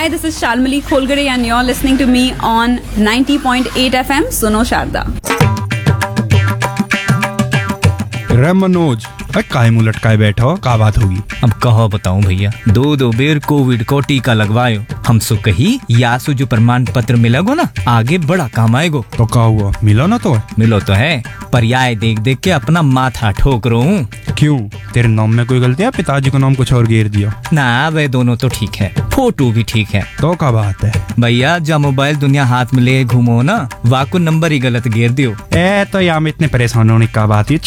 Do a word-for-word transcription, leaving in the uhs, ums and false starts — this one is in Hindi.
Hi, this is Shalmali Kholgare and you're listening to me on ninety point eight F M Suno Sharda. रे मनोज, अरे काय मुंह लटकाए बैठा हो, का बात होगी? अब कहो बताऊं भैया, दो दो बेर कोविड को टीका लगवायो। हमसो कही यासु जो प्रमाण पत्र मिलेगो ना, आगे बड़ा काम आएगो। तो का हुआ, मिला ना तो? मिलो तो है, पर याय देख देख के अपना माथा ठोक रो हूँ। क्यों, तेरे नाम में कोई गलती है? पिताजी का नाम कुछ और घेर दिया? ना, वे दोनों तो ठीक है, फोटो भी ठीक है। तो का बात है भैया, जब मोबाइल दुनिया हाथ में ले घूमो ना, वाको नंबर ही गलत घेर दियो। ए तो यहाँ में इतने परेशान होने का बात है।